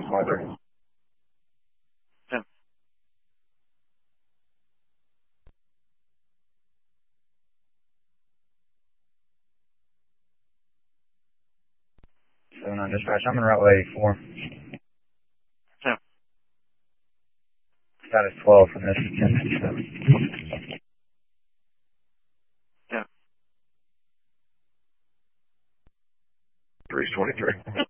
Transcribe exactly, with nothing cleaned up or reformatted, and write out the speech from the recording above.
twenty-three. ten. seven nine dispatch, I'm in runway eighty-four. ten. Status twelve from this ten ninety-seven. ten. three twenty-three.